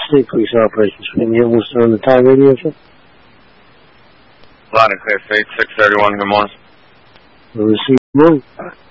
State Police Operations. Here, Worcester on the Time Radio Show. Loud and clear, State 631, good morning. We'll receive you.